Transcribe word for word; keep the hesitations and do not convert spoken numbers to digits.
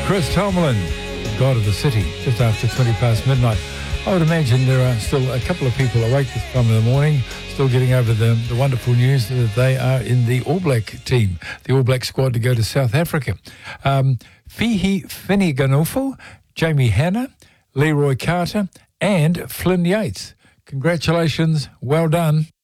Chris Tomlin, God of the City, just after twenty past midnight. I would imagine there are still a couple of people awake this time of the morning, still getting over the, the wonderful news that they are in the All Black team, the All Black squad to go to South Africa. Um, Fihi Finneganufo, Jamie Hanna, Leroy Carter and Flynn Yates. Congratulations, well done.